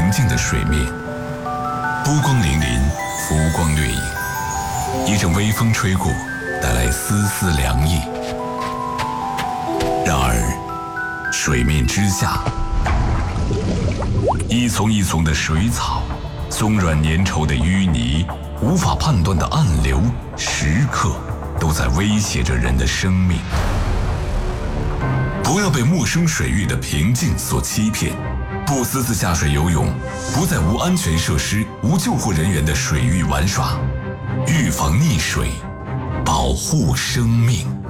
平静的水面，波光粼粼，浮光掠影。一阵微风吹过，带来丝丝凉意。然而，水面之下，一丛一丛的水草，松软粘稠的淤泥，无法判断的暗流，时刻都在威胁着人的生命。不要被陌生水域的平静所欺骗，不私自下水游泳，不在无安全设施、无救护人员的水域玩耍，预防溺水，保护生命。